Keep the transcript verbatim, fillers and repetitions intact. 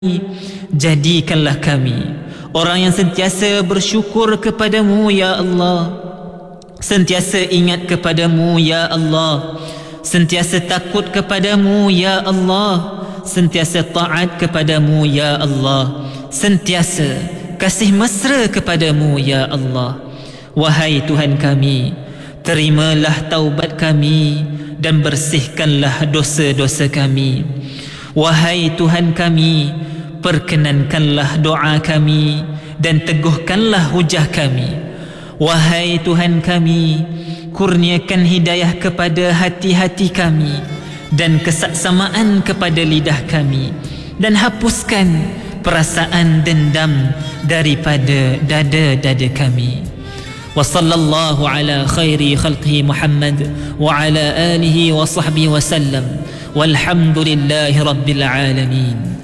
Jadikanlah kami orang yang sentiasa bersyukur kepadamu ya Allah, sentiasa ingat kepadamu ya Allah, sentiasa takut kepadamu ya Allah, sentiasa taat kepadamu ya Allah, sentiasa kasih mesra kepadamu ya Allah. Wahai Tuhan kami, terimalah taubat kami dan bersihkanlah dosa-dosa kami. Wahai Tuhan kami, perkenankanlah doa kami dan teguhkanlah hujah kami. Wahai Tuhan kami, kurniakan hidayah kepada hati-hati kami dan kesaksamaan kepada lidah kami, dan hapuskan perasaan dendam daripada dada-dada kami. Wa sallallahu ala khairi khalqihi Muhammad wa ala alihi wa sahbihi wa sallam, walhamdulillahi rabbil alamin.